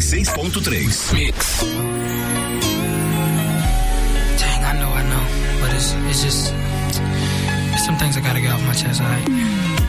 96.3. Mix. Dang, I know, but it's just some things I gotta get off my chest, alright?